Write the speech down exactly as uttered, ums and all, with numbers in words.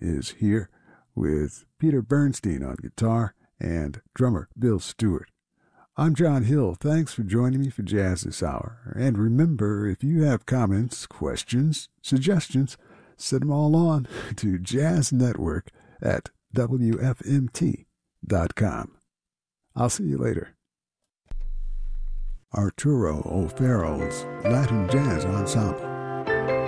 is here with Peter Bernstein on guitar and drummer Bill Stewart. I'm John Hill. Thanks for joining me for Jazz This Hour. And remember, if you have comments, questions, suggestions, send them all on to Jazz Network at W F M T dot com. I'll see you later. Arturo O'Farrell's Latin Jazz Ensemble.